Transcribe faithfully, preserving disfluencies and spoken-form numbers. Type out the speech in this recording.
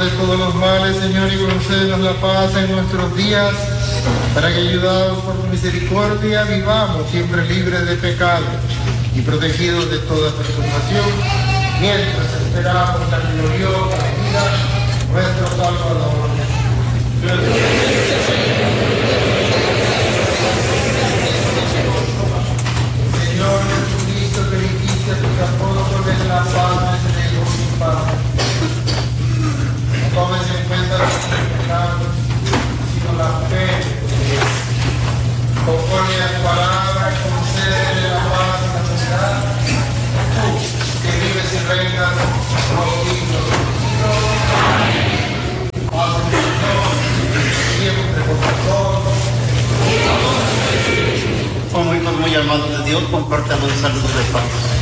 de todos los males, Señor, y concédenos la paz en nuestros días, para que, ayudados por tu misericordia, vivamos siempre libres de pecado y protegidos de toda perturbación, mientras esperamos la gloriosa venida de nuestro Salvador. Señor Jesucristo, que dijiste a tus apóstoles la paz entre ellos y paz. No tomes en cuenta nuestros pecados, sino la fe. Conforme a tu palabra, concédele la paz y la unidad. Tú, que vives y reinas por los siglos de los siglos. Paz en el Señor, siempre por todos. Como hijos muy amados de Dios, compartan un saludo de paz.